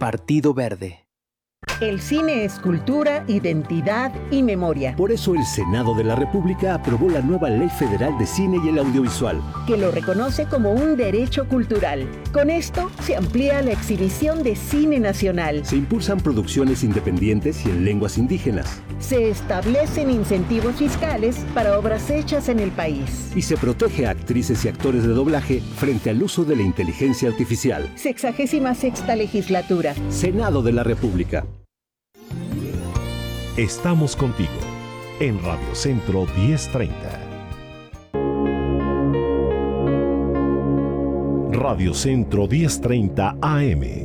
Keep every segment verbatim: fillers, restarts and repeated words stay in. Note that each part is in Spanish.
Partido Verde. El cine es cultura, identidad y memoria. Por eso el Senado de la República aprobó la nueva Ley Federal de Cine y el Audiovisual, que lo reconoce como un derecho cultural. Con esto se amplía la exhibición de cine nacional. Se impulsan producciones independientes y en lenguas indígenas. Se establecen incentivos fiscales para obras hechas en el país. Y se protege a actrices y actores de doblaje frente al uso de la inteligencia artificial. Sexagésima sexta legislatura. Senado de la República. Estamos contigo en Radio Centro diez treinta. Radio Centro diez treinta A M.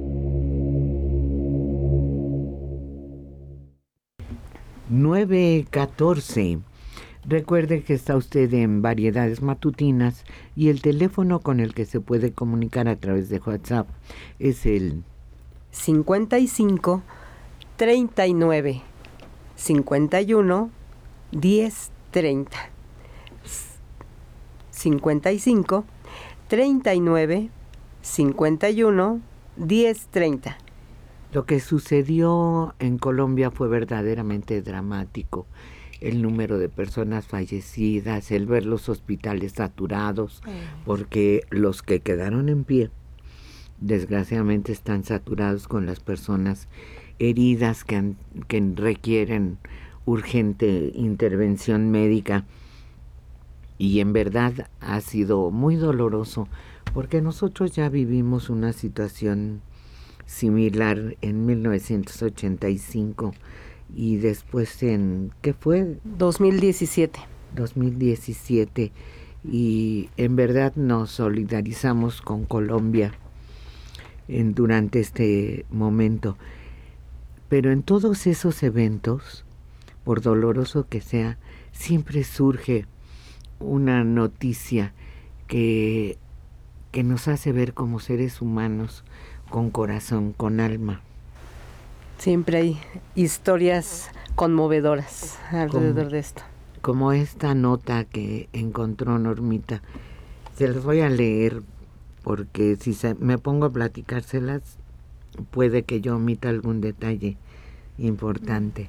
nueve catorce. Recuerde que está usted en Variedades Matutinas y el teléfono con el que se puede comunicar a través de WhatsApp es el cincuenta y cinco, treinta y nueve, cincuenta y uno, diez treinta. cincuenta y cinco, treinta y nueve, cincuenta y uno, diez treinta. Lo que sucedió en Colombia fue verdaderamente dramático. El número de personas fallecidas, el ver los hospitales saturados, porque los que quedaron en pie, desgraciadamente están saturados con las personas heridas que, han, que requieren urgente intervención médica. Y en verdad ha sido muy doloroso, porque nosotros ya vivimos una situación similar en mil novecientos ochenta y cinco y después en, ¿qué fue? dos mil diecisiete. dos mil diecisiete, y en verdad nos solidarizamos con Colombia en, durante este momento. Pero en todos esos eventos, por doloroso que sea, siempre surge una noticia que, que nos hace ver como seres humanos, con corazón, con alma. Siempre hay historias conmovedoras alrededor como, de esto. Como esta nota que encontró Normita. Se las voy a leer porque si se, me pongo a platicárselas, puede que yo omita algún detalle importante.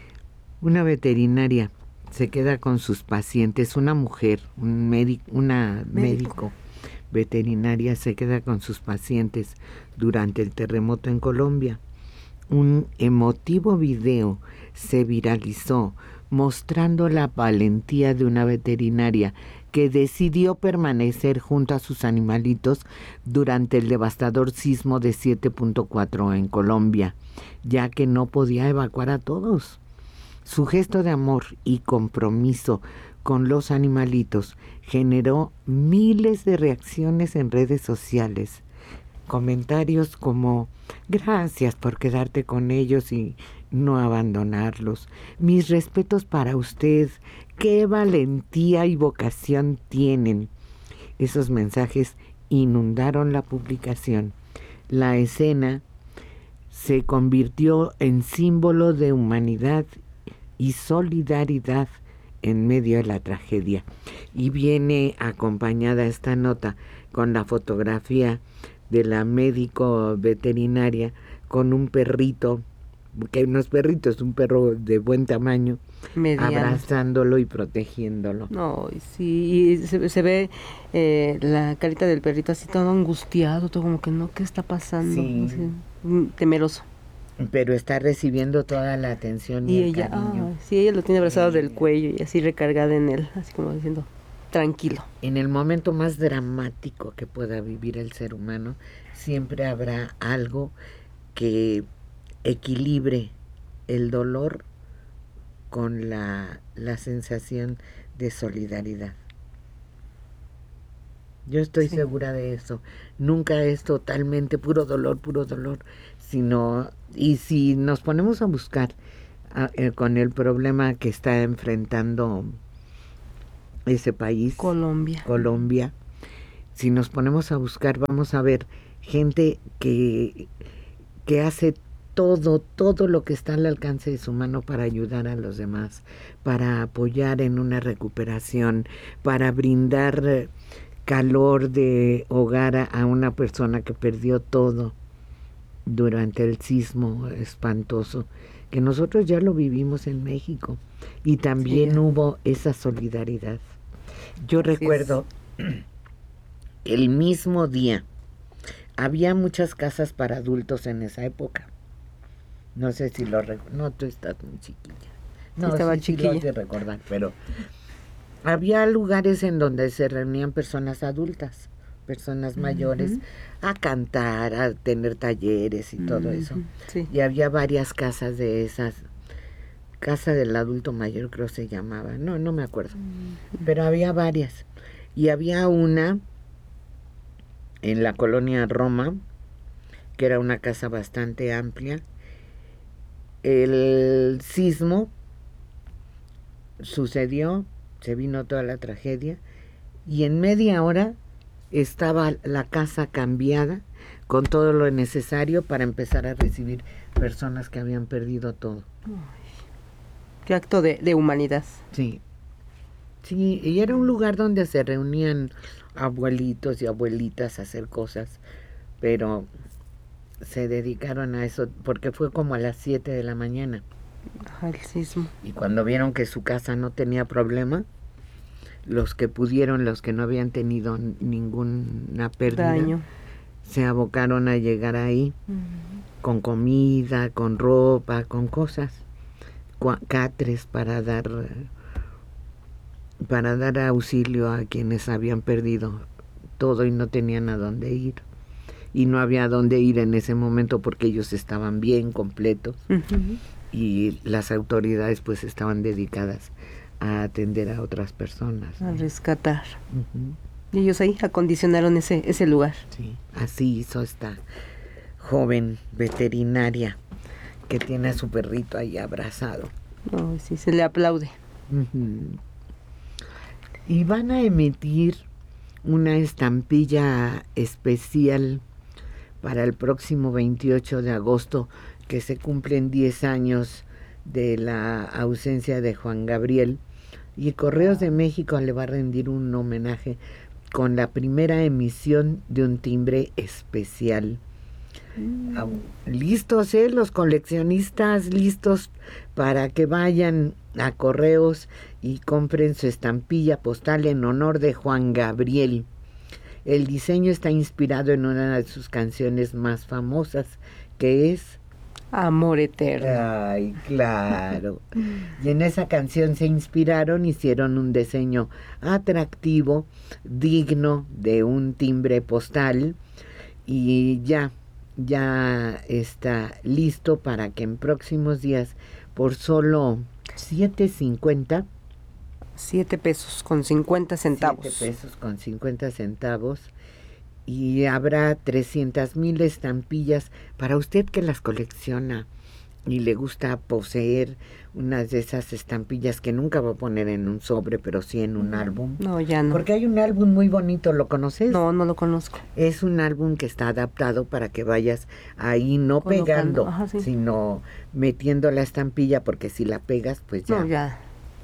Una veterinaria se queda con sus pacientes, una mujer, un médico, una médico. médico veterinaria se queda con sus pacientes durante el terremoto en Colombia. Un emotivo video se viralizó mostrando la valentía de una veterinaria que decidió permanecer junto a sus animalitos durante el devastador sismo de siete punto cuatro en Colombia, ya que no podía evacuar a todos. Su gesto de amor y compromiso con los animalitos generó miles de reacciones en redes sociales. Comentarios como: gracias por quedarte con ellos y no abandonarlos. Mis respetos para usted. Qué valentía y vocación tienen. Esos mensajes inundaron la publicación. La escena se convirtió en símbolo de humanidad y solidaridad en medio de la tragedia. Y viene acompañada esta nota con la fotografía de la médico veterinaria con un perrito, que no es perrito, es un perro de buen tamaño, mediano, abrazándolo y protegiéndolo. No, sí, y se, se ve eh, la carita del perrito así todo angustiado, todo como que no, ¿qué está pasando? Sí. Así, temeroso. Pero está recibiendo toda la atención y, y el ella, cariño. Ah, sí, ella lo tiene abrazado sí. del cuello y así recargada en él, así como diciendo, tranquilo. En el momento más dramático que pueda vivir el ser humano, siempre habrá algo que equilibre el dolor con la, la sensación de solidaridad. Yo estoy sí. segura de eso. Nunca es totalmente puro dolor, puro dolor, sino, y si nos ponemos a buscar a, eh, con el problema que está enfrentando ese país, Colombia. Colombia, si nos ponemos a buscar, vamos a ver gente que, que hace todo, todo lo que está al alcance de su mano para ayudar a los demás, para apoyar en una recuperación, para brindar calor de hogar a, a una persona que perdió todo. durante el sismo espantoso, que nosotros ya lo vivimos en México, y también Sí. hubo esa solidaridad. Yo Así recuerdo el mismo día, había muchas casas para adultos en esa época. No sé si lo recuerdo. No, tú estás muy chiquilla. No, estaba sí, sí lo chiquilla. has de recordar, pero había lugares en donde se reunían personas adultas, personas mayores, Ujú. a cantar, a tener talleres y todo eso. Ujú, sí. Y había varias casas de esas. Casa del adulto mayor creo se llamaba. No, no me acuerdo. Pero había varias. Y había una en la colonia Roma, que era una casa bastante amplia. El sismo sucedió, se vino toda la tragedia, y en media hora estaba la casa cambiada con todo lo necesario para empezar a recibir personas que habían perdido todo. Qué acto de, de humanidad. Sí, sí, y era un lugar donde se reunían abuelitos y abuelitas a hacer cosas, pero se dedicaron a eso porque fue como a las siete de la mañana. Ajá, el sismo. Y cuando vieron que su casa no tenía problema, los que pudieron, los que no habían tenido n- ninguna pérdida, Daño. se abocaron a llegar ahí con comida, con ropa, con cosas, cua- catres para dar para dar auxilio a quienes habían perdido todo y no tenían a dónde ir. Y no había a dónde ir en ese momento porque ellos estaban bien completos Ujú. y las autoridades pues estaban dedicadas a atender a otras personas. A rescatar. Ujú. Y ellos ahí acondicionaron ese, ese lugar. Sí, así hizo esta joven veterinaria que tiene a su perrito ahí abrazado. No, sí, se le aplaude. Ujú. Y van a emitir una estampilla especial para el próximo veintiocho de agosto, que se cumplen diez años de la ausencia de Juan Gabriel, y Correos de México le va a rendir un homenaje con la primera emisión de un timbre especial. Ah, listos, ¿eh? Los coleccionistas listos para que vayan a Correos y compren su estampilla postal en honor de Juan Gabriel. El diseño está inspirado en una de sus canciones más famosas, que es Amor eterno. Ay, claro. Y en esa canción se inspiraron, hicieron un diseño atractivo, digno de un timbre postal, y ya, ya está listo para que en próximos días, por solo siete cincuenta, Siete pesos con cincuenta centavos. siete pesos con cincuenta centavos, y habrá trescientas mil estampillas para usted que las colecciona y le gusta poseer unas de esas estampillas que nunca va a poner en un sobre, pero sí en un álbum. No, ya no. Porque hay un álbum muy bonito, ¿lo conoces? No, no lo conozco. Es un álbum que está adaptado para que vayas ahí no Colocando, pegando, ajá, sí. sino metiendo la estampilla, porque si la pegas, pues ya. No, ya.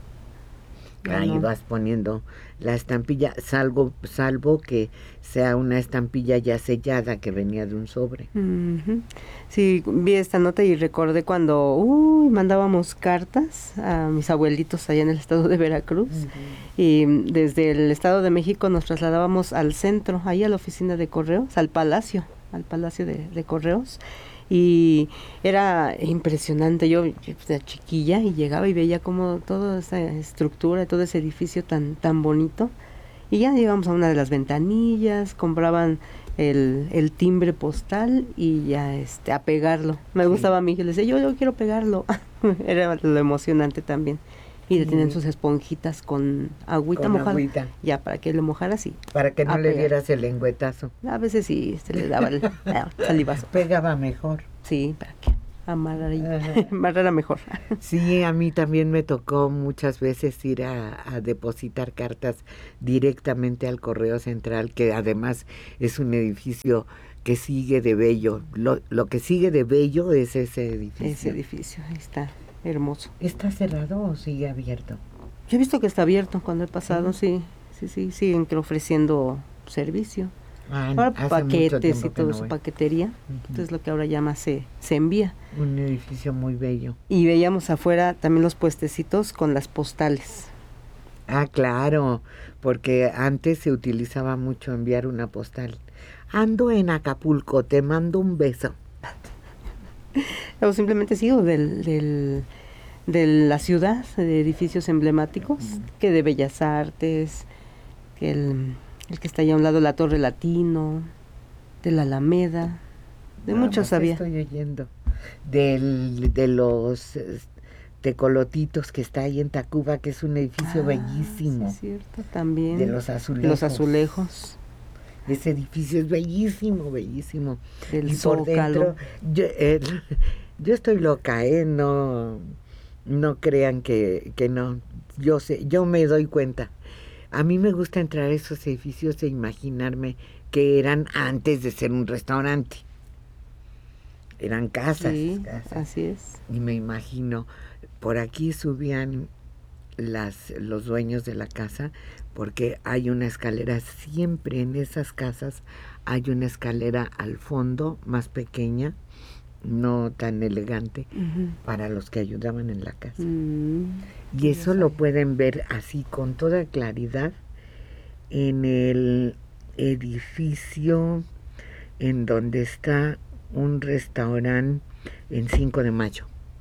Ya Ahí no. vas poniendo la estampilla, salvo, salvo que sea una estampilla ya sellada que venía de un sobre. Ujú. Sí, vi esta nota y recordé cuando uy, mandábamos cartas a mis abuelitos allá en el estado de Veracruz, y desde el Estado de México nos trasladábamos al centro, ahí a la oficina de correos, al palacio, al palacio de, de correos, y era impresionante. Yo, yo era chiquilla y llegaba y veía como toda esa estructura, todo ese edificio tan, tan bonito, y ya llegamos a una de las ventanillas, compraban el, el timbre postal y ya este a pegarlo. Me Sí. gustaba a mí, que le decía, yo, yo quiero pegarlo. Era lo emocionante también. Y le Sí. tenían sus esponjitas con agüita Con mojada. agüita. Ya, para que lo mojaras y Para que no a le pegar. dieras el lengüetazo. a veces sí se le daba el ah, salivazo. Pegaba mejor. Sí, para que amarrar y Ajá. amarrara mejor. Sí, a mí también me tocó muchas veces ir a, a depositar cartas directamente al Correo Central, que además es un edificio que sigue de bello. Lo, lo que sigue de bello es ese edificio. Ese edificio, ahí está, hermoso. ¿Está cerrado o sigue abierto? Yo he visto que está abierto cuando he pasado, sí, sí, sí, siguen que ofreciendo servicio. Ah, ahora hace mucho paquetes tiempo y que todo no su voy. paquetería, Ujú. entonces lo que ahora ya más se, se envía. Un edificio muy bello. Y veíamos afuera también los puestecitos con las postales. Ah, claro, porque antes se utilizaba mucho enviar una postal. Ando en Acapulco, te mando un beso. O simplemente sí, o del, del, de la ciudad, de edificios emblemáticos, Ujú. que de Bellas Artes, que el, el que está allá a un lado, la Torre Latino, de la Alameda, de Nada muchos más había. estoy oyendo. Del, de los eh, tecolotitos que está ahí en Tacuba, que es un edificio Ah, bellísimo. sí, es cierto, también. De los azulejos. Los azulejos. Ese edificio es bellísimo, bellísimo. Del Y por Zócalo. dentro, yo, eh, yo estoy loca, ¿eh? No, no crean que, que no. Yo sé, yo me doy cuenta. A mí me gusta entrar a esos edificios e imaginarme que eran antes de ser un restaurante. Eran casas, Sí, casas. así es. Y me imagino, por aquí subían las, los dueños de la casa, porque hay una escalera, siempre en esas casas hay una escalera al fondo, más pequeña, no tan elegante, Ujú. para los que ayudaban en la casa. Mm, Y eso lo pueden ver así con toda claridad en el edificio en donde está un restaurante en cinco de mayo.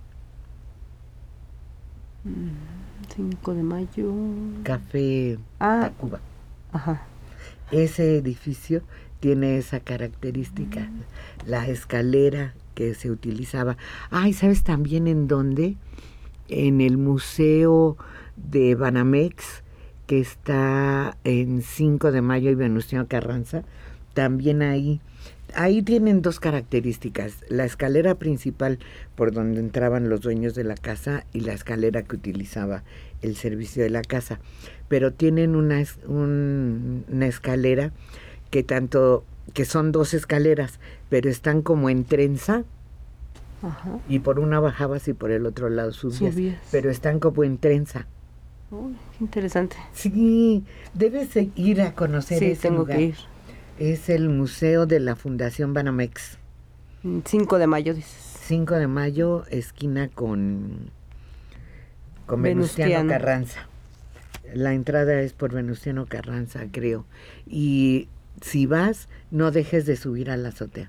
cinco de mayo. Café Ah, Tacuba. ajá. Ese edificio tiene esa característica, la escalera que se utilizaba. Ay, ¿sabes también en dónde? En el Museo de Banamex, que está en cinco de mayo y Venustiano Carranza, también ahí. Ahí tienen dos características, la escalera principal por donde entraban los dueños de la casa y la escalera que utilizaba el servicio de la casa, pero tienen una, es- un- una escalera que tanto, que son dos escaleras, pero están como en trenza, Ajá. y por una bajabas y por el otro lado subías, Subías. pero están como en trenza. Uy, qué interesante. Sí, debes de ir a conocer Sí, ese tengo lugar. que ir. Es el Museo de la Fundación Banamex. cinco de mayo, dices. cinco de mayo, esquina con, con Venustiano. Venustiano. Carranza. La entrada es por Venustiano Carranza, creo. Y si vas, no dejes de subir a la azotea.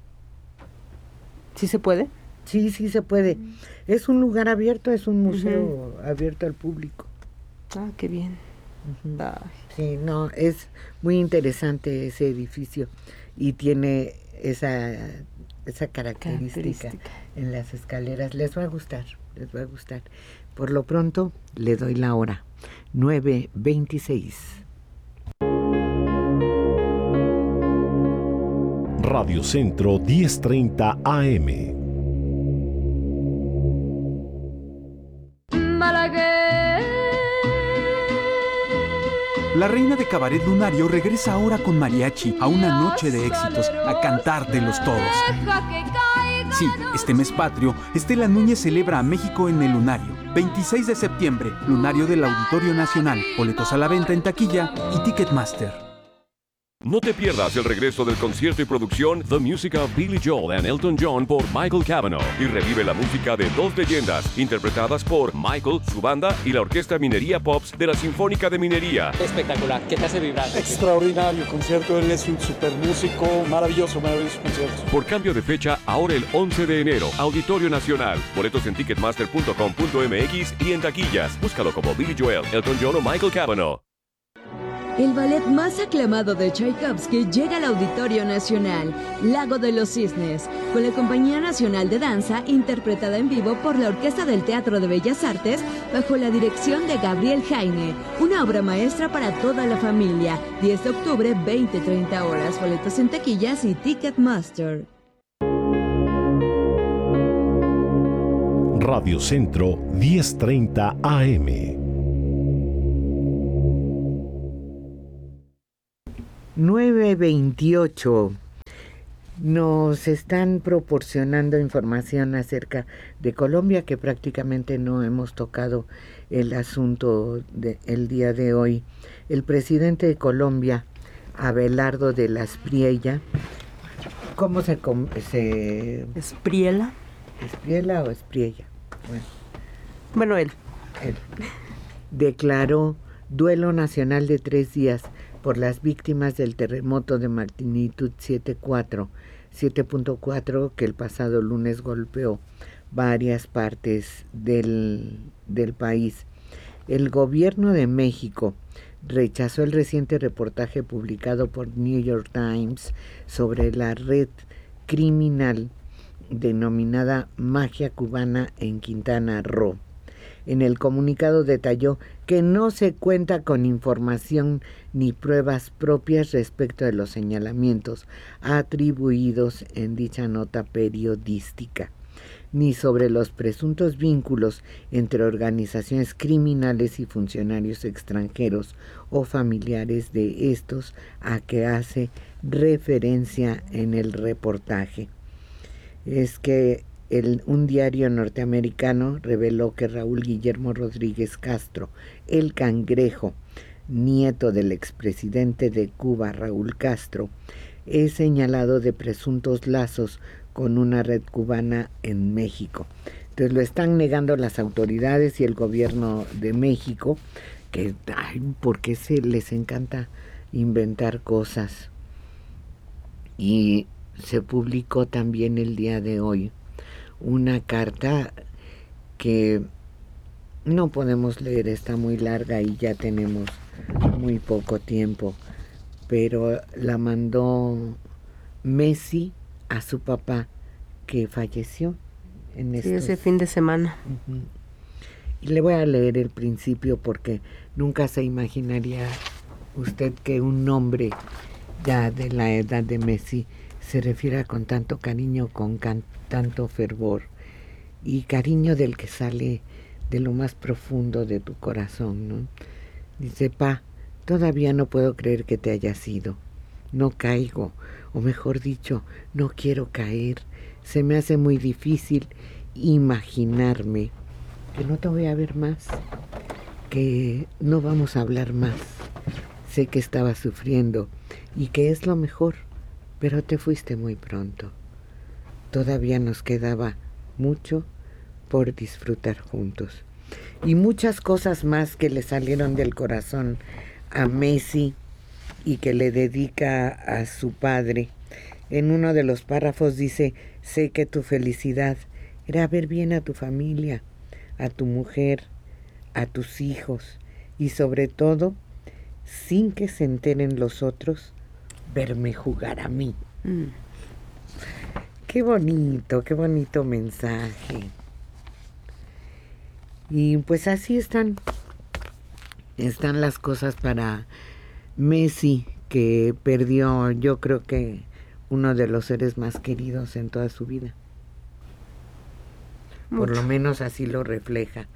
¿Sí se puede? Sí, sí se puede. Es un lugar abierto, es un museo abierto al público. Ah, qué bien. Ujú. Ay, Sí, no, es muy interesante ese edificio y tiene esa, esa característica, Característica. en las escaleras. Les va a gustar, les va a gustar. Por lo pronto, le doy la hora, nueve veintiséis. Radio Centro diez treinta A M. La reina de Cabaret Lunario regresa ahora con mariachi a una noche de éxitos, a cantártelos todos. Sí, este mes patrio, Estela Núñez celebra a México en el Lunario. veintiséis de septiembre, Lunario del Auditorio Nacional. Boletos a la venta en taquilla y Ticketmaster. No te pierdas el regreso del concierto y producción The Music of Billy Joel and Elton John por Michael Cavanaugh y revive la música de dos leyendas interpretadas por Michael, su banda y la Orquesta Minería Pops de la Sinfónica de Minería. Espectacular, ¿qué te hace vibrar? Extraordinario concierto, él es un super músico, maravilloso, maravilloso concierto. Por cambio de fecha, ahora el once de enero, Auditorio Nacional. Boletos en ticketmaster punto com punto m x y en taquillas. Búscalo como Billy Joel, Elton John o Michael Cavanaugh. El ballet más aclamado de Tchaikovsky llega al Auditorio Nacional, Lago de los Cisnes, con la Compañía Nacional de Danza, interpretada en vivo por la Orquesta del Teatro de Bellas Artes, bajo la dirección de Gabriel Jaime. Una obra maestra para toda la familia. diez de octubre, veinte treinta horas. Boletos en taquillas y Ticketmaster. Radio Centro diez treinta A M. nueve veintiocho. Nos están proporcionando información acerca de Colombia, que prácticamente no hemos tocado el asunto del día de hoy. El presidente de Colombia Abelardo de la Espriella. ¿Cómo se... Com- se... ¿Espriela? ¿Espriela o Espriella? Bueno, bueno él. él. Declaró duelo nacional de tres días por las víctimas del terremoto de magnitud siete punto cuatro que el pasado lunes golpeó varias partes del, del país. El gobierno de México rechazó el reciente reportaje publicado por New York Times sobre la red criminal denominada Magia Cubana en Quintana Roo. En el comunicado detalló que no se cuenta con información ni pruebas propias respecto de los señalamientos atribuidos en dicha nota periodística, ni sobre los presuntos vínculos entre organizaciones criminales y funcionarios extranjeros o familiares de estos a que hace referencia en el reportaje. Es que el, un diario norteamericano reveló que Raúl Guillermo Rodríguez Castro, el Cangrejo, nieto del expresidente de Cuba, Raúl Castro, es señalado de presuntos lazos con una red cubana en México. Entonces lo están negando las autoridades y el gobierno de México, que, ay, ¿por qué se les encanta inventar cosas? Y se publicó también el día de hoy una carta que no podemos leer, está muy larga y ya tenemos muy poco tiempo, pero la mandó Messi a su papá, que falleció en estos... Sí, ese fin de semana. Uh-huh. Y le voy a leer el principio porque nunca se imaginaría usted que un hombre ya de la edad de Messi se refiera con tanto cariño, con can- tanto fervor, y cariño del que sale de lo más profundo de tu corazón, ¿no? Dice: pa, todavía no puedo creer que te hayas ido. No caigo, o mejor dicho, no quiero caer. Se me hace muy difícil imaginarme que no te voy a ver más, que no vamos a hablar más. Sé que estabas sufriendo y que es lo mejor, pero te fuiste muy pronto. Todavía nos quedaba mucho por disfrutar juntos. Y muchas cosas más que le salieron del corazón a Messi y que le dedica a su padre. En uno de los párrafos dice: sé que tu felicidad era ver bien a tu familia, a tu mujer, a tus hijos y sobre todo, sin que se enteren los otros, verme jugar a mí. Mm. Qué bonito, qué bonito mensaje. Y pues así están, están las cosas para Messi, que perdió, yo creo que uno de los seres más queridos en toda su vida. Mucho. Por lo menos así lo refleja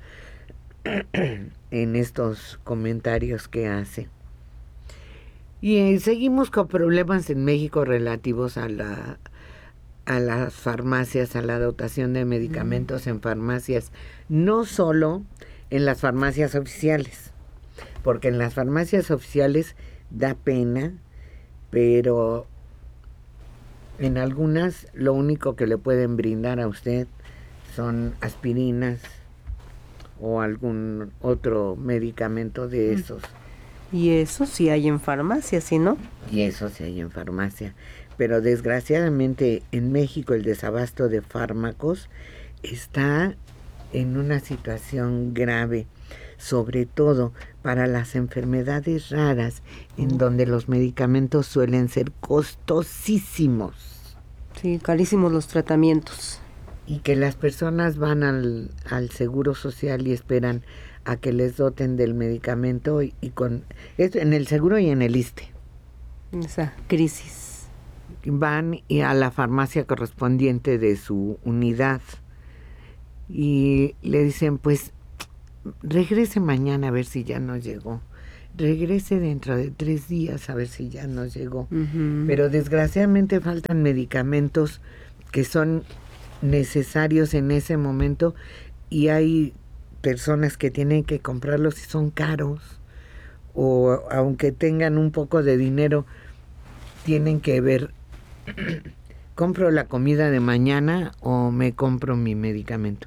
en estos comentarios que hace. Y eh, seguimos con problemas en México relativos a la a las farmacias, a la dotación de medicamentos en farmacias, no solo en las farmacias oficiales, porque en las farmacias oficiales da pena, pero en algunas lo único que le pueden brindar a usted son aspirinas o algún otro medicamento de esos. Y eso sí hay en farmacia, ¿sí, no? Y eso sí hay en farmacia. Pero desgraciadamente en México el desabasto de fármacos está en una situación grave, sobre todo para las enfermedades raras, en donde los medicamentos suelen ser costosísimos. Sí, carísimos los tratamientos. Y que las personas van al, al Seguro Social y esperan a que les doten del medicamento y, y con es en el Seguro y en el ISSSTE. Esa crisis. Van y a la farmacia correspondiente de su unidad y le dicen: pues regrese mañana a ver si ya nos llegó, regrese dentro de tres días a ver si ya nos llegó. Uh-huh. Pero desgraciadamente faltan medicamentos que son necesarios en ese momento y hay personas que tienen que comprarlos y son caros, o aunque tengan un poco de dinero, tienen que ver, ¿compro la comida de mañana o me compro mi medicamento?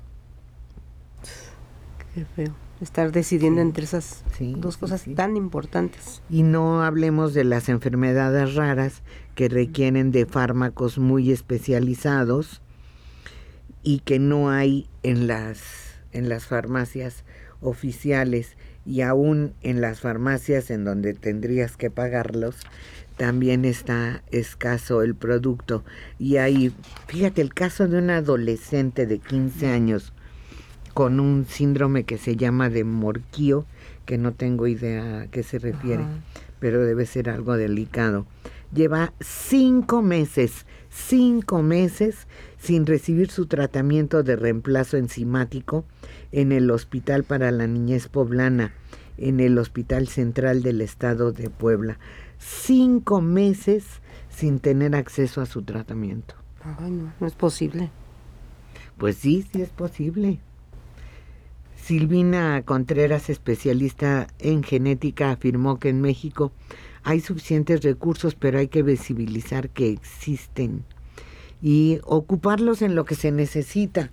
Qué feo. Estar decidiendo sí, entre esas sí, dos sí, cosas sí. tan importantes. Y no hablemos de las enfermedades raras que requieren de fármacos muy especializados y que no hay en las, en las farmacias oficiales, y aún en las farmacias en donde tendrías que pagarlos, también está escaso el producto. Y ahí, fíjate, el caso de una adolescente de quince años con un síndrome que se llama de Morquio, que no tengo idea a qué se refiere, ajá, pero debe ser algo delicado. Lleva cinco meses, cinco meses sin recibir su tratamiento de reemplazo enzimático en el Hospital para la Niñez Poblana, en el Hospital Central del Estado de Puebla. Cinco meses sin tener acceso a su tratamiento. Ay, no, no es posible. Pues sí, sí es posible. Silvina Contreras, especialista en genética, afirmó que en México hay suficientes recursos, pero hay que visibilizar que existen y ocuparlos en lo que se necesita.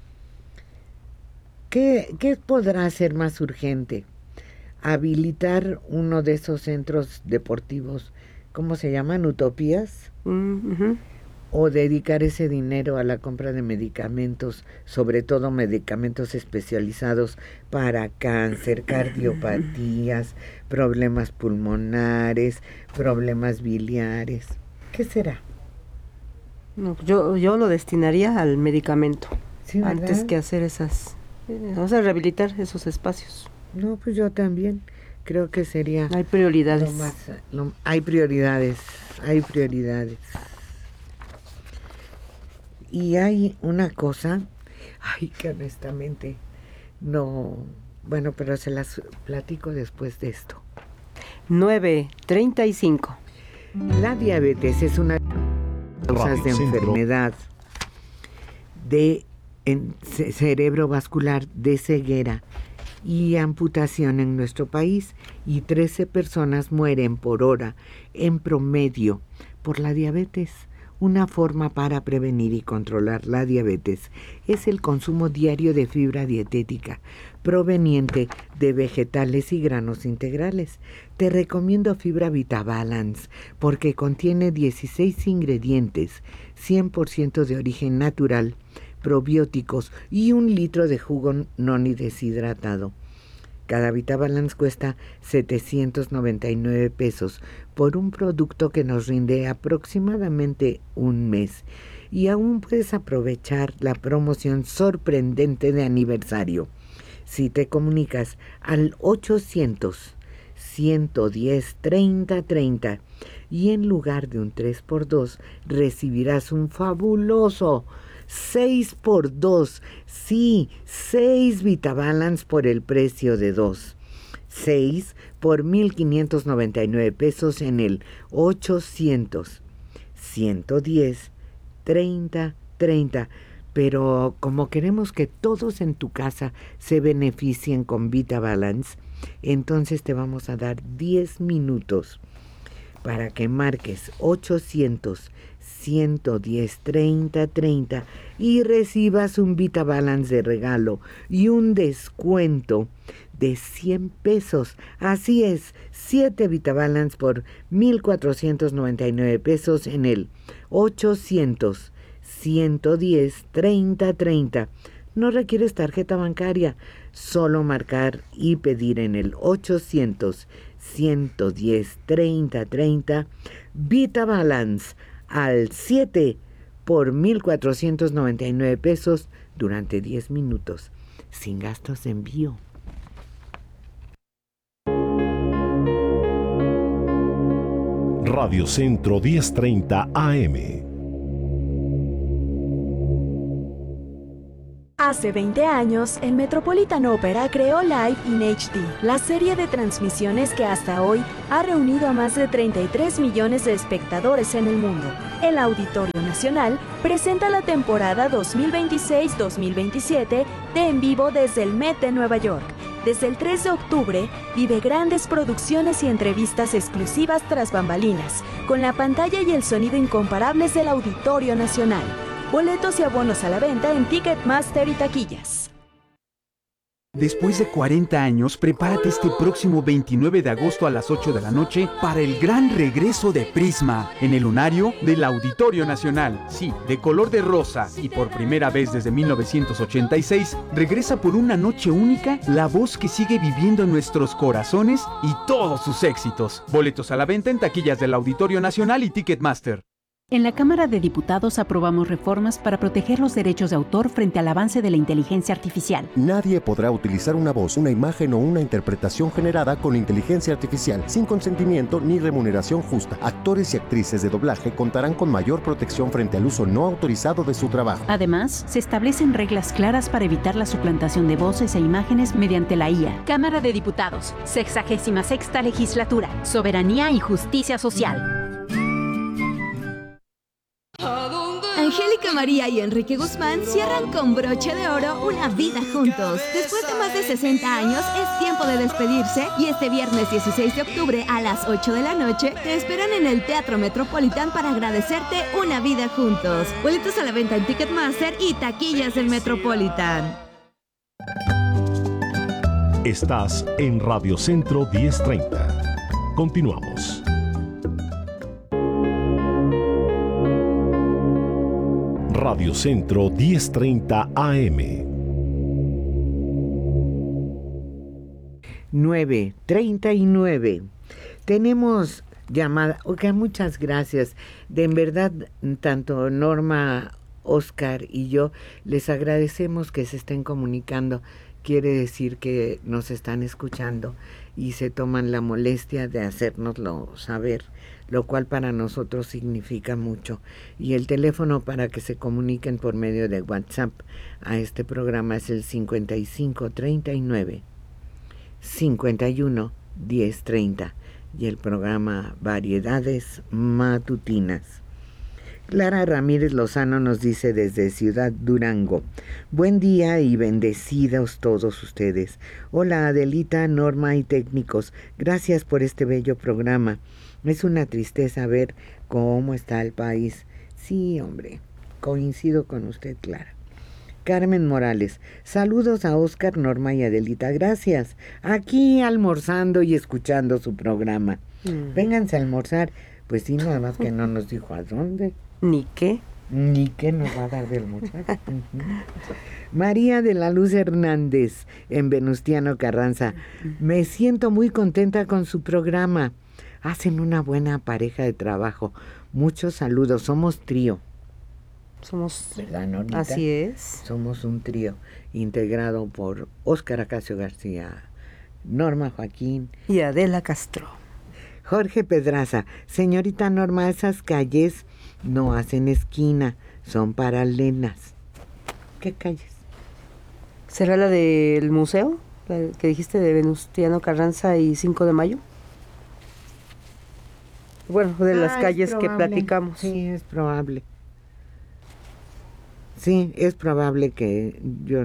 ¿Qué, qué podrá ser más urgente? Habilitar uno de esos centros deportivos, ¿cómo se llaman? ¿Utopías? Uh-huh. O dedicar ese dinero a la compra de medicamentos, sobre todo medicamentos especializados para cáncer, cardiopatías, problemas pulmonares, problemas biliares. ¿Qué será? No, yo, yo lo destinaría al medicamento, ¿sí, antes que hacer esas, eh, o sea, rehabilitar esos espacios. No, pues yo también creo que sería... Hay prioridades. Lo más, lo, hay prioridades, hay prioridades. Y hay una cosa, ay, que honestamente no, bueno, pero se las platico después de esto. nueve treinta y cinco. La diabetes es una causa de enfermedad de en, cerebrovascular, de ceguera y amputación en nuestro país, y trece personas mueren por hora en promedio por la diabetes. Una forma para prevenir y controlar la diabetes es el consumo diario de fibra dietética proveniente de vegetales y granos integrales. Te recomiendo Fibra VitaBalance porque contiene dieciséis ingredientes, cien por ciento de origen natural, probióticos y un litro de jugo noni deshidratado. Cada VitaBalance cuesta setecientos noventa y nueve pesos por un producto que nos rinde aproximadamente un mes. Y aún puedes aprovechar la promoción sorprendente de aniversario si te comunicas al ochocientos, ciento diez, treinta treinta y en lugar de un tres por dos recibirás un fabuloso seis por dos, sí, seis VitaBalance por el precio de dos. seis por mil quinientos noventa y nueve pesos en el ochocientos, ciento diez, treinta treinta. Pero como queremos que todos en tu casa se beneficien con VitaBalance, entonces te vamos a dar diez minutos para que marques ochocientos, ciento diez, treinta treinta y recibas un VitaBalance de regalo y un descuento de cien pesos. Así es, siete VitaBalance por mil cuatrocientos noventa y nueve pesos en el ochocientos, ciento diez, treinta treinta. No requieres tarjeta bancaria, solo marcar y pedir en el ochocientos, ciento diez, treinta treinta VitaBalance al siete por mil cuatrocientos noventa y nueve pesos durante diez minutos, sin gastos de envío. Radio Centro diez treinta A M. Hace veinte años, el Metropolitan Opera creó Live in H D, la serie de transmisiones que hasta hoy ha reunido a más de treinta y tres millones de espectadores en el mundo. El Auditorio Nacional presenta la temporada dos mil veintiséis dos mil veintisiete de En Vivo desde el Met de Nueva York. Desde el tres de octubre, vive grandes producciones y entrevistas exclusivas tras bambalinas, con la pantalla y el sonido incomparables del Auditorio Nacional. Boletos y abonos a la venta en Ticketmaster y taquillas. Después de cuarenta años, prepárate este próximo veintinueve de agosto a las ocho de la noche para el gran regreso de Prisma en el lunario del Auditorio Nacional. Sí, de color de rosa y por primera vez desde mil novecientos ochenta y seis, regresa por una noche única la voz que sigue viviendo en nuestros corazones y todos sus éxitos. Boletos a la venta en taquillas del Auditorio Nacional y Ticketmaster. En la Cámara de Diputados aprobamos reformas para proteger los derechos de autor frente al avance de la inteligencia artificial. Nadie podrá utilizar una voz, una imagen o una interpretación generada con inteligencia artificial sin consentimiento ni remuneración justa. Actores y actrices de doblaje contarán con mayor protección frente al uso no autorizado de su trabajo. Además, se establecen reglas claras para evitar la suplantación de voces e imágenes mediante la I A. Cámara de Diputados, sexagésima sexta legislatura, soberanía y justicia social. Angélica María y Enrique Guzmán cierran con broche de oro una vida juntos. Después de más de sesenta años, es tiempo de despedirse y este viernes dieciséis de octubre a las ocho de la noche te esperan en el Teatro Metropolitan para agradecerte una vida juntos. Boletos a la venta en Ticketmaster y taquillas del Metropolitan. Estás en Radio Centro diez treinta. Continuamos. Radio Centro diez treinta A M. nueve treinta y nueve. Tenemos llamada. Oiga, muchas gracias. De en verdad, tanto Norma, Oscar y yo les agradecemos que se estén comunicando. Quiere decir que nos están escuchando y se toman la molestia de hacérnoslo saber, lo cual para nosotros significa mucho. Y el teléfono para que se comuniquen por medio de WhatsApp a este programa es el cincuenta y cinco treinta y nueve cincuenta y uno diez treinta y el programa Variedades Matutinas. Clara Ramírez Lozano nos dice desde Ciudad Durango: buen día y bendecidos todos ustedes. Hola Adelita, Norma y técnicos, gracias por este bello programa. Es una tristeza ver cómo está el país. Sí, hombre, coincido con usted, Clara. Carmen Morales: saludos a Oscar, Norma y Adelita, gracias. Aquí almorzando y escuchando su programa. Mm. Vénganse a almorzar. Pues sí, nada más que no nos dijo a dónde. ¿Ni qué? Ni qué nos va a dar de almorzar. Uh-huh. María de la Luz Hernández, en Venustiano Carranza: me siento muy contenta con su programa. Hacen una buena pareja de trabajo. Muchos saludos. Somos trío. Somos, ¿verdad, Normita? Así es. Somos un trío integrado por Óscar Acacio García, Norma Joaquín y Adela Castro. Jorge Pedraza: señorita Norma, esas calles no hacen esquina, son paralelas. ¿Qué calles? ¿Será la del museo? ¿La que dijiste de Venustiano Carranza y cinco de mayo? Bueno, de ah, las calles que platicamos. Sí, es probable. Sí, es probable que yo...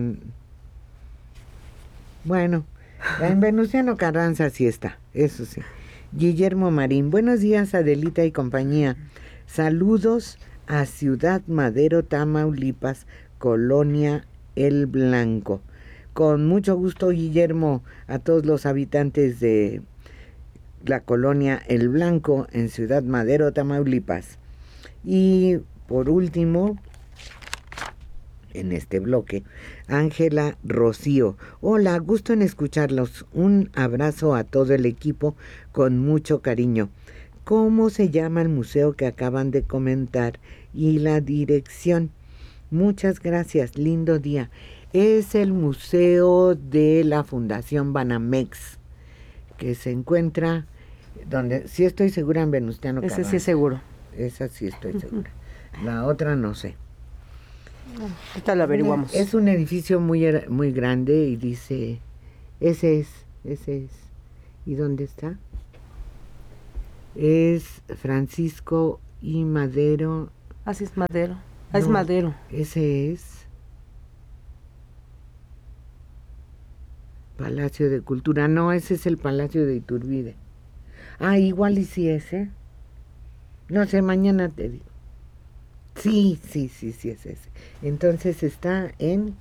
Bueno, en Venustiano Carranza sí está, eso sí. Guillermo Marín: buenos días Adelita y compañía. Saludos a Ciudad Madero, Tamaulipas, Colonia El Blanco. Con mucho gusto, Guillermo, a todos los habitantes de la colonia El Blanco en Ciudad Madero, Tamaulipas. Y por último, en este bloque, Ángela Rocío: hola, gusto en escucharlos. Un abrazo a todo el equipo con mucho cariño. ¿Cómo se llama el museo que acaban de comentar y la dirección? Muchas gracias, lindo día. Es el museo de la Fundación Banamex, que se encuentra donde, sí estoy segura, en Venustiano Carranza. Ese sí es seguro. Esa sí estoy segura. La otra no sé. Ahorita lo averiguamos. Es un edificio muy, muy grande y dice, ese es, ese es. ¿Y dónde está? Es Francisco y Madero. Así es Madero. Ah, no, es Madero. Ese es. Palacio de Cultura, no, ese es el Palacio de Iturbide. Ah, igual y si ese. No sé, mañana te digo. Sí, sí, sí, sí es ese. Entonces está en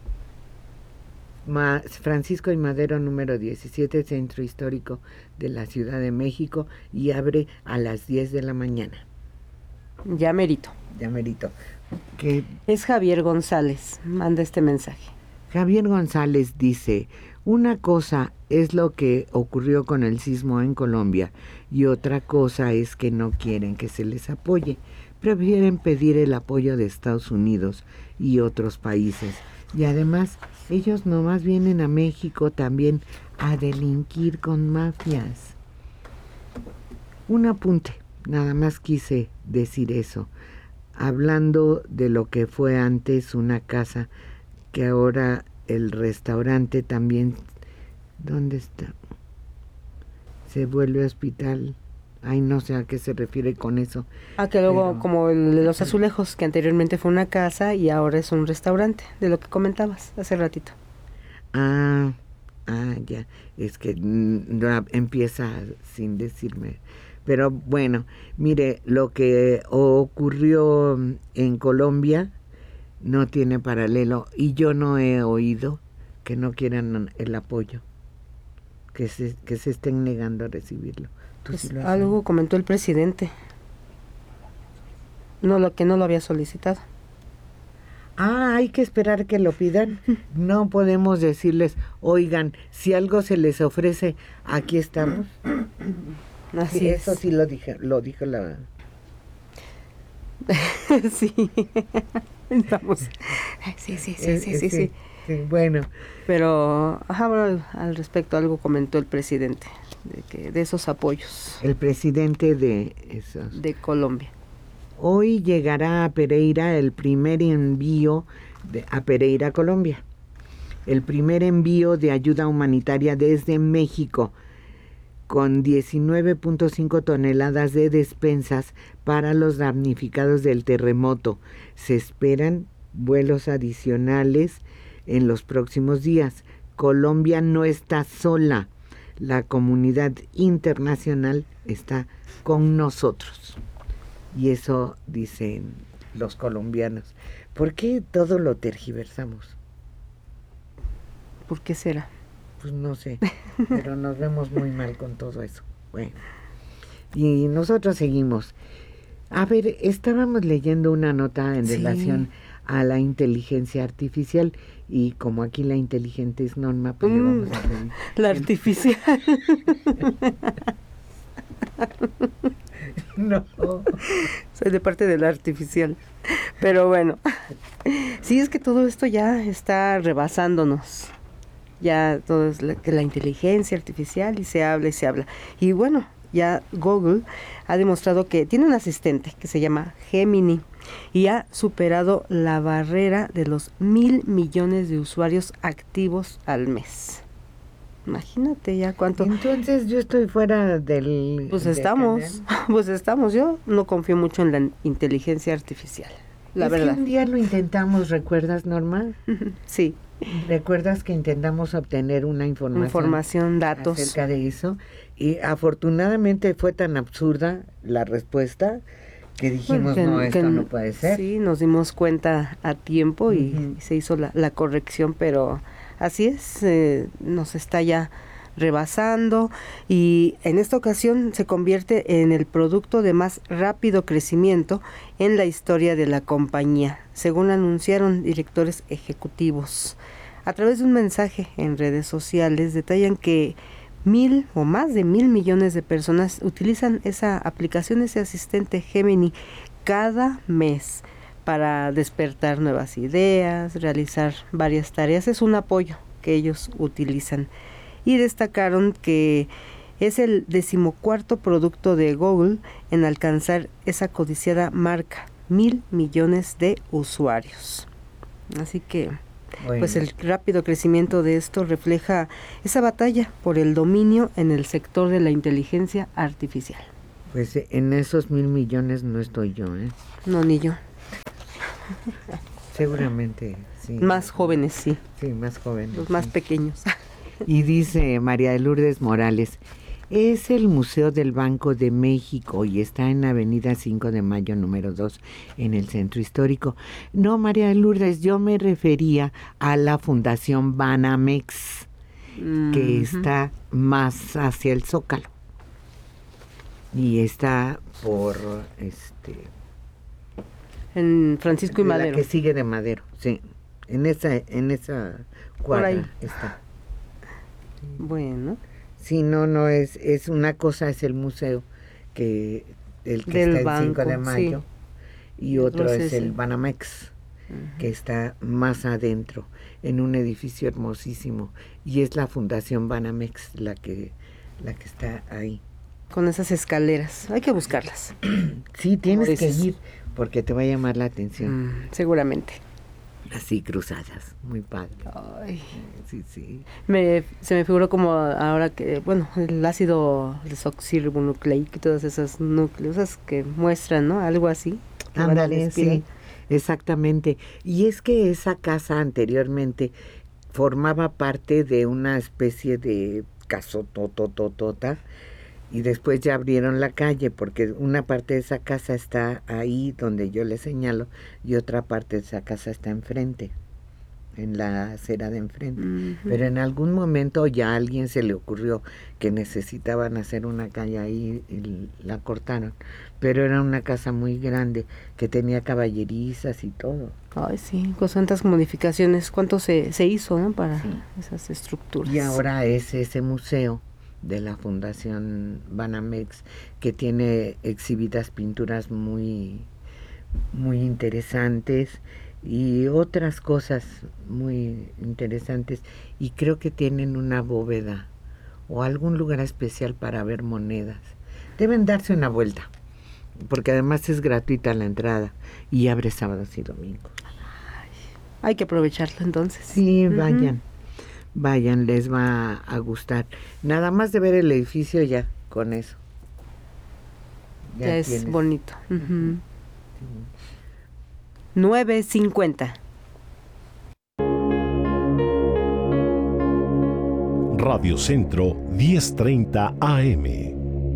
Ma- Francisco y Madero número diecisiete, Centro Histórico de la Ciudad de México, y abre a las diez de la mañana. Ya merito. Ya merito. Que es Javier González, manda este mensaje. Javier González dice: una cosa es lo que ocurrió con el sismo en Colombia y otra cosa es que no quieren que se les apoye. Prefieren pedir el apoyo de Estados Unidos y otros países. Y además, ellos nomás vienen a México también a delinquir con mafias. Un apunte, nada más quise decir eso. Hablando de lo que fue antes una casa, que ahora el restaurante también, ¿dónde está? Se vuelve hospital. Ay, no sé a qué se refiere con eso. Ah, que luego, Pero, como el de los Azulejos, que anteriormente fue una casa y ahora es un restaurante, de lo que comentabas hace ratito. Ah, ah, ya. Es que mm, no, empieza sin decirme. Pero bueno, mire, lo que ocurrió en Colombia no tiene paralelo y yo no he oído que no quieran el apoyo, que se, que se estén negando a recibirlo. ¿Tú Pues sí lo has algo oído? comentó el presidente, no lo que no lo había solicitado. Ah, hay que esperar que lo pidan. No podemos decirles, oigan, si algo se les ofrece, aquí estamos. Así Sí, es. eso sí lo dije, lo dijo la... Sí, vamos. Sí, sí, sí, Eh, sí, eh, sí, sí. sí, bueno. Pero, ajá, bueno, al, al respecto algo comentó el presidente de que de esos apoyos. El presidente de esos. De Colombia. Hoy llegará a Pereira el primer envío de, a Pereira, Colombia. El primer envío de ayuda humanitaria desde México, con diecinueve punto cinco toneladas de despensas para los damnificados del terremoto. Se esperan vuelos adicionales en los próximos días. Colombia no está sola. La comunidad internacional está con nosotros. Y eso dicen los colombianos. ¿Por qué todo lo tergiversamos? ¿Por qué será? Pues no sé, pero nos vemos muy mal con todo eso. Bueno, y nosotros seguimos. A ver, estábamos leyendo una nota en Sí. relación a la inteligencia artificial y como aquí la inteligente es Norma, pues le Mm, vamos a pedir. la artificial. No. Soy de parte de la artificial. Pero bueno, sí, es que todo esto ya está rebasándonos. Ya todo es la, que la inteligencia artificial y se habla y se habla. Y bueno, ya Google ha demostrado que tiene un asistente que se llama Gemini y ha superado la barrera de los mil millones de usuarios activos al mes. Imagínate ya cuánto. Entonces yo estoy fuera del... Pues del estamos, canal. pues estamos. Yo no confío mucho en la inteligencia artificial, la Es verdad. que un día lo intentamos, ¿recuerdas, Norma? Sí. ¿Recuerdas que intentamos obtener una información? Información, datos. Acerca de eso. Y afortunadamente fue tan absurda la respuesta que dijimos, Bueno, que- no, esto que- no puede ser. Sí, nos dimos cuenta a tiempo y, Ujú. y se hizo la, la corrección, pero así es, eh, nos está ya rebasando y en esta ocasión se convierte en el producto de más rápido crecimiento en la historia de la compañía, según anunciaron directores ejecutivos. A través de un mensaje en redes sociales detallan que mil o más de mil millones de personas utilizan esa aplicación, ese asistente Gemini, cada mes para despertar nuevas ideas, realizar varias tareas. Es un apoyo que ellos utilizan. Y destacaron que es el decimocuarto producto de Google en alcanzar esa codiciada marca, mil millones de usuarios. Así que, Bueno. pues el rápido crecimiento de esto refleja esa batalla por el dominio en el sector de la inteligencia artificial. Pues eh, en esos mil millones no estoy yo, ¿eh? No, ni yo. Seguramente, sí. Más jóvenes, sí. Sí, más jóvenes. Los más sí. pequeños. Y dice María de Lourdes Morales, es el Museo del Banco de México y está en la avenida cinco de mayo número dos en el Centro Histórico. No, María de Lourdes, yo me refería a la Fundación Banamex, mm-hmm. que está más hacia el Zócalo. Y está por este en Francisco y Madero. La que sigue de Madero, sí. En esa, en esa cuadra está. Bueno. Sí, no, no es, es una cosa es el museo que el que Del está banco, el cinco de mayo sí. y otro Entonces, es el Banamex, uh-huh. que está más adentro en un edificio hermosísimo y es la Fundación Banamex la que la que está ahí. Con esas escaleras, hay que buscarlas. Sí, tienes que ir porque te va a llamar la atención. Mm, seguramente. Así cruzadas, muy padre. Ay. Sí, sí. Me, se me figuró como ahora que, bueno, el ácido desoxirribonucleico y todas esas nucleosas que muestran, ¿no? Algo así. Ándale, sí, exactamente. Y es que esa casa anteriormente formaba parte de una especie de casotototota y después ya abrieron la calle porque una parte de esa casa está ahí donde yo le señalo y otra parte de esa casa está enfrente, en la acera de enfrente. Uh-huh. Pero en algún momento ya a alguien se le ocurrió que necesitaban hacer una calle ahí y la cortaron. Pero era una casa muy grande que tenía caballerizas y todo. Ay, sí, con tantas modificaciones. ¿Cuánto se, se hizo, ¿no? Para sí. esas estructuras? Y ahora es ese museo de la Fundación Banamex que tiene exhibidas pinturas muy muy interesantes y otras cosas muy interesantes y creo que tienen una bóveda o algún lugar especial para ver monedas. Deben darse una vuelta porque además es gratuita la entrada y abre sábados y domingos. Ay, hay que aprovecharlo entonces. Sí, vayan. Uh-huh. Vayan, les va a gustar. Nada más de ver el edificio ya, con eso. Ya, ya es tienes. Bonito. Uh-huh. Sí. nueve cincuenta. Radio Centro diez treinta A M.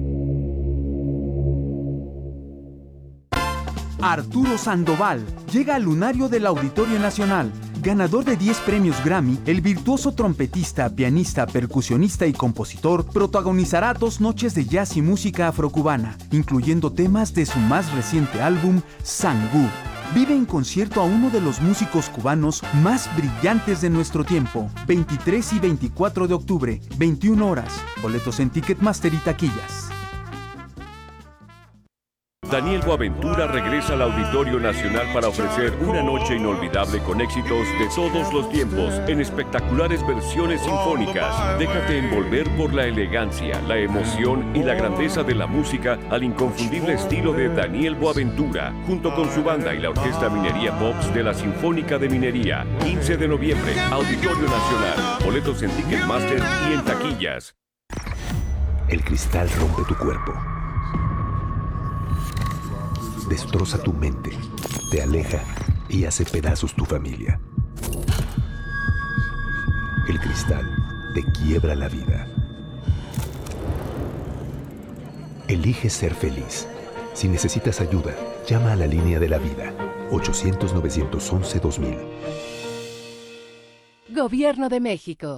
Arturo Sandoval llega al lunario del Auditorio Nacional. Ganador de diez premios Grammy, el virtuoso trompetista, pianista, percusionista y compositor protagonizará dos noches de jazz y música afrocubana, incluyendo temas de su más reciente álbum, Sangú. Vive en concierto a uno de los músicos cubanos más brillantes de nuestro tiempo. veintitrés y veinticuatro de octubre, veintiuna horas. Boletos en Ticketmaster y taquillas. Daniel Boaventura regresa al Auditorio Nacional para ofrecer una noche inolvidable con éxitos de todos los tiempos en espectaculares versiones sinfónicas. Déjate envolver por la elegancia, la emoción y la grandeza de la música al inconfundible estilo de Daniel Boaventura, junto con su banda y la Orquesta Minería Pops de la Sinfónica de Minería. quince de noviembre, Auditorio Nacional. Boletos en Ticketmaster y en taquillas. El cristal rompe tu cuerpo. Destroza tu mente, te aleja y hace pedazos tu familia. El cristal te quiebra la vida. Elige ser feliz. Si necesitas ayuda, llama a la línea de la vida, ochocientos, novecientos once, dos mil. Gobierno de México.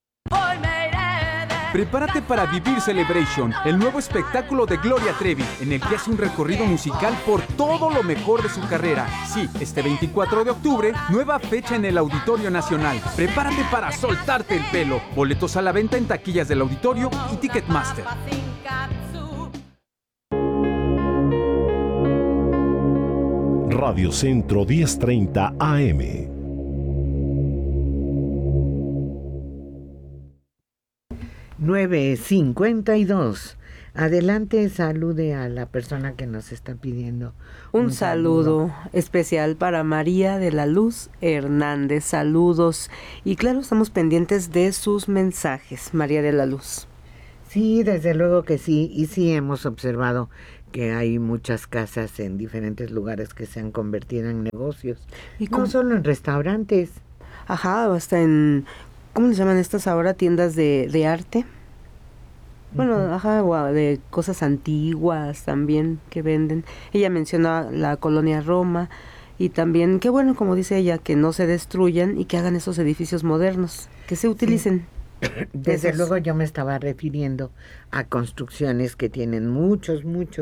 Prepárate para Vivir Celebration, el nuevo espectáculo de Gloria Trevi, en el que hace un recorrido musical por todo lo mejor de su carrera. Sí, este veinticuatro de octubre, nueva fecha en el Auditorio Nacional. Prepárate para soltarte el pelo. Boletos a la venta en taquillas del Auditorio y Ticketmaster. Radio Centro diez treinta A M. nueve cincuenta y dos. Adelante, salude a la persona que nos está pidiendo un, un saludo. saludo especial para María de la Luz Hernández. Saludos. Y claro, estamos pendientes de sus mensajes, María de la Luz. Sí, desde luego que sí. Y sí hemos observado que hay muchas casas en diferentes lugares que se han convertido en negocios. ¿Y no solo en restaurantes? Ajá, hasta en ¿cómo les llaman estas ahora? Tiendas de, de arte. Bueno, uh-huh. ajá, de cosas antiguas también que venden. Ella menciona la colonia Roma y también, qué bueno, como dice ella, que no se destruyan y que hagan esos edificios modernos, que se utilicen. Sí. Desde esos. luego yo me estaba refiriendo a construcciones que tienen muchos, muchos